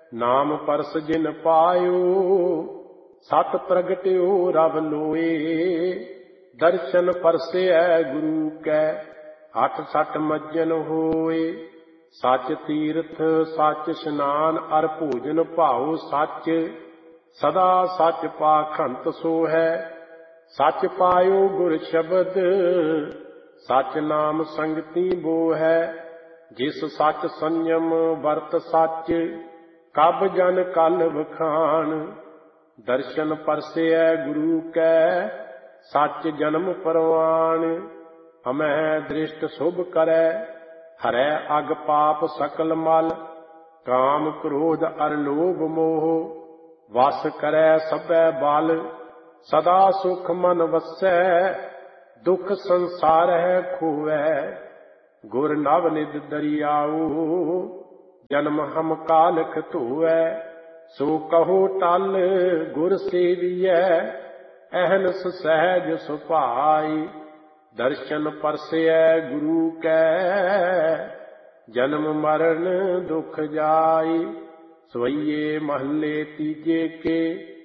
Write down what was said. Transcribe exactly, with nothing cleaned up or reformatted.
नाम परस जिन पायो, सत प्रगट्यो रब लोए। दर्शन परसे गुरु कै, अठ सठ मज्जन होए। सच तीर्थ सच स्नान, अर भोजन भाव सच। सदा सच पाखंत सो है, सच पायो गुर शब्द। सच नाम संगति बो है, जिस सच संयम वर्त सच। कब जन कल बखान, दर्शन परसे गुरु कै, सच जन्म परवान। हमें दृष्ट शुभ करै, हरै अग पाप सकल मल। काम क्रोध अर लोभ मोह, वस करै सबै बल। सदा सुख मन वसै, दुख संसार है खोवै। गुर नव निध दरियाऊ, जन्म हम कालख धोवै। सो कहो टल गुर सेवियै, अहनस सहज सुभाई। दर्शन परसे गुरु कै, जन्म मरण दुख जाई। सवैये महले तीजे के,